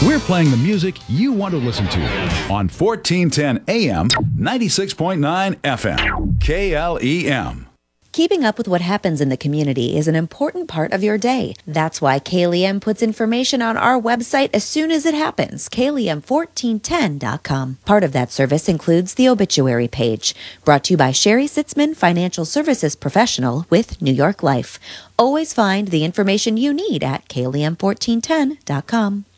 We're playing the music you want to listen to on 1410 AM, 96.9 FM, KLEM. Keeping up with what happens in the community is an important part of your day. That's why KLEM puts information on our website as soon as it happens, KLEM1410.com. Part of that service includes the obituary page, brought to you by Sherry Sitzman, Financial Services Professional with New York Life. Always find the information you need at KLEM1410.com.